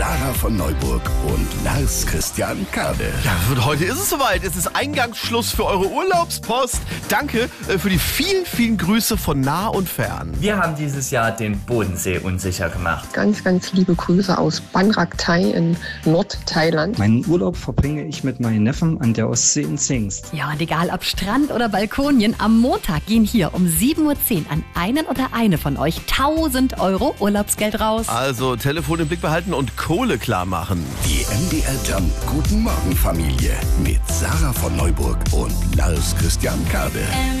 Sarah von Neuburg und Lars Christian Kade. Ja, und heute ist es soweit. Es ist Eingangsschluss für eure Urlaubspost. Danke für die vielen, vielen Grüße von nah und fern. Wir haben dieses Jahr den Bodensee unsicher gemacht. Ganz, ganz liebe Grüße aus Ban-Rak Thai in Nordthailand. Meinen Urlaub verbringe ich mit meinen Neffen an der Ostsee in Zingst. Ja, und egal ob Strand oder Balkonien, am Montag gehen hier um 7.10 Uhr an einen oder eine von euch 1.000 Euro Urlaubsgeld raus. Also Telefon im Blick behalten und Kohle klar machen. Die MDR Jump Guten Morgen Familie mit Sarah von Neuburg und Lars Christian Kade.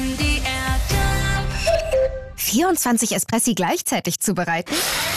24 Espressi gleichzeitig zubereiten?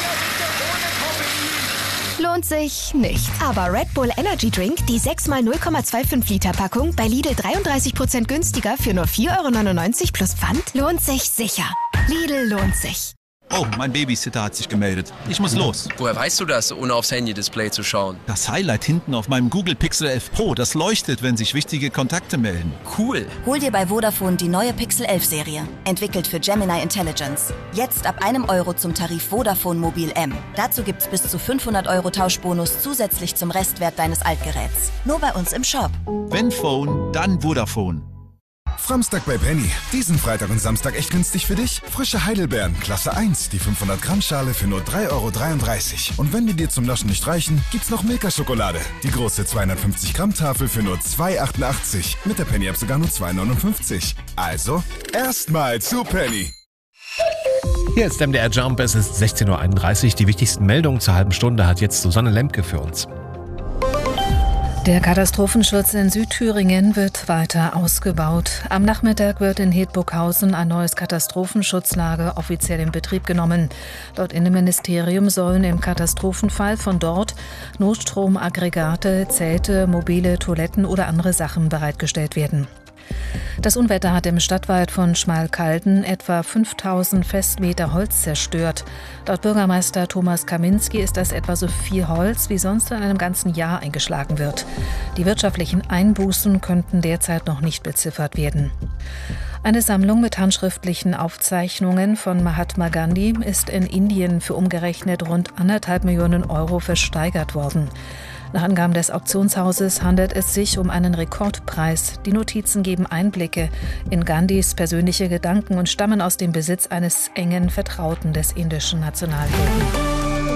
Lohnt sich nicht. Aber Red Bull Energy Drink, die 6x 0,25 Liter Packung, bei Lidl 33% günstiger für nur 4,99 € plus Pfand, lohnt sich sicher. Lidl lohnt sich. Oh, mein Babysitter hat sich gemeldet. Ich muss los. Woher weißt du das, ohne aufs Handy-Display zu schauen? Das Highlight hinten auf meinem Google Pixel 11 Pro, das leuchtet, wenn sich wichtige Kontakte melden. Cool. Hol dir bei Vodafone die neue Pixel 11 Serie. Entwickelt für Gemini Intelligence. Jetzt ab €1 zum Tarif Vodafone Mobil M. Dazu gibt's bis zu 500 € Tauschbonus zusätzlich zum Restwert deines Altgeräts. Nur bei uns im Shop. Wenn Phone, dann Vodafone. Samstag bei Penny. Diesen Freitag und Samstag echt günstig für dich? Frische Heidelbeeren, Klasse 1, die 500 Gramm Schale für nur 3,33 €. Und wenn die dir zum Naschen nicht reichen, gibt's noch Milka-Schokolade. Die große 250 Gramm Tafel für nur 2,88 €. Mit der Penny-App sogar nur 2,59 €. Also, erstmal zu Penny. Hier ist MDR Jump, es ist 16.31 Uhr. Die wichtigsten Meldungen zur halben Stunde hat jetzt Susanne Lemke für uns. Der Katastrophenschutz in Südthüringen wird weiter ausgebaut. Am Nachmittag wird in Hildburghausen ein neues Katastrophenschutzlager offiziell in Betrieb genommen. Laut Innenministerium sollen im Katastrophenfall von dort Notstromaggregate, Zelte, mobile Toiletten oder andere Sachen bereitgestellt werden. Das Unwetter hat im Stadtwald von Schmalkalden etwa 5000 Festmeter Holz zerstört. Laut Bürgermeister Thomas Kaminski ist das etwa so viel Holz, wie sonst in einem ganzen Jahr eingeschlagen wird. Die wirtschaftlichen Einbußen könnten derzeit noch nicht beziffert werden. Eine Sammlung mit handschriftlichen Aufzeichnungen von Mahatma Gandhi ist in Indien für umgerechnet rund 1,5 Millionen € versteigert worden. Nach Angaben des Auktionshauses handelt es sich um einen Rekordpreis. Die Notizen geben Einblicke in Gandhis persönliche Gedanken und stammen aus dem Besitz eines engen Vertrauten des indischen Nationalhelden.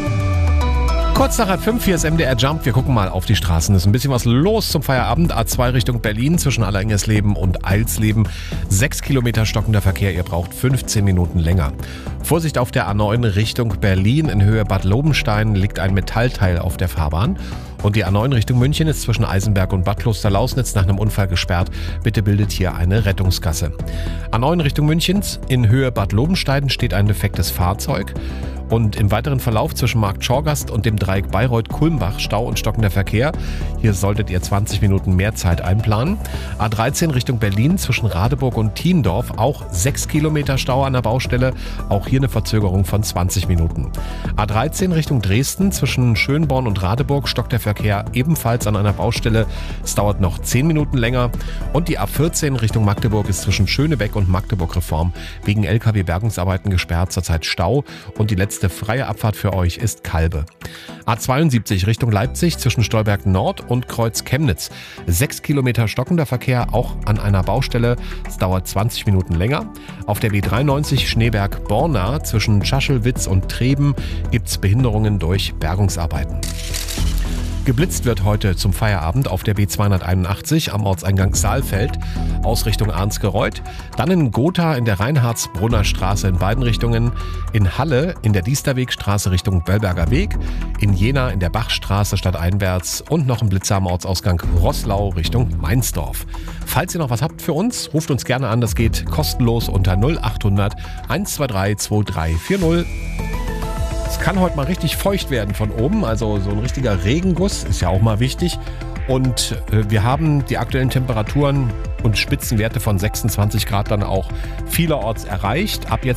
Kurz nach 5, hier ist MDR Jump. Wir gucken mal auf die Straßen. Es ist ein bisschen was los zum Feierabend. A2 Richtung Berlin zwischen Allerengersleben und Eilsleben. 6 Kilometer stockender Verkehr. Ihr braucht 15 Minuten länger. Vorsicht auf der A9 Richtung Berlin. In Höhe Bad Lobenstein liegt ein Metallteil auf der Fahrbahn. Und die A9 Richtung München ist zwischen Eisenberg und Bad Klosterlausnitz nach einem Unfall gesperrt. Bitte bildet hier eine Rettungsgasse. A9 Richtung Münchens. In Höhe Bad Lobenstein steht ein defektes Fahrzeug. Und im weiteren Verlauf zwischen Markt Schorgast und dem Dreieck Bayreuth-Kulmbach Stau und stockender Verkehr. Hier solltet ihr 20 Minuten mehr Zeit einplanen. A13 Richtung Berlin zwischen Radeburg und Thiendorf. Auch 6 Kilometer Stau an der Baustelle. Auch hier eine Verzögerung von 20 Minuten. A13 Richtung Dresden zwischen Schönborn und Radeburg stockt der Verkehr ebenfalls an einer Baustelle. Es dauert noch 10 Minuten länger. Und die A14 Richtung Magdeburg ist zwischen Schönebeck und Magdeburg-Reform wegen LKW-Bergungsarbeiten gesperrt. Zurzeit Stau. Und die letzte freie Abfahrt für euch ist Kalbe. A72 Richtung Leipzig zwischen Stolberg Nord und Kreuz Chemnitz. 6 Kilometer stockender Verkehr, auch an einer Baustelle. Es dauert 20 Minuten länger. Auf der B93 Schneeberg-Borna zwischen Schaschelwitz und Treben gibt es Behinderungen durch Bergungsarbeiten. Geblitzt wird heute zum Feierabend auf der B281 am Ortseingang Saalfeld aus Richtung Arnsgereuth. Dann in Gotha in der Reinhardsbrunner Straße in beiden Richtungen. In Halle in der Diesterwegstraße Richtung Böllberger Weg. In Jena in der Bachstraße stadteinwärts. Und noch ein Blitzer am Ortsausgang Roßlau Richtung Mainzdorf. Falls ihr noch was habt für uns, ruft uns gerne an. Das geht kostenlos unter 0800 123 2340. Es kann heute mal richtig feucht werden von oben, also so ein richtiger Regenguss ist ja auch mal wichtig. Und wir haben die aktuellen Temperaturen und Spitzenwerte von 26 Grad dann auch vielerorts erreicht. Ab jetzt